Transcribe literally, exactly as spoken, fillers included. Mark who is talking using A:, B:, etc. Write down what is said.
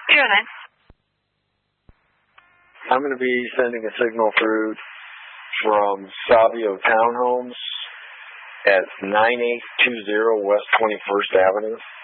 A: zero nine.
B: I'm going to be sending a signal through from Savio Townhomes at nine eight two zero West twenty-first Avenue.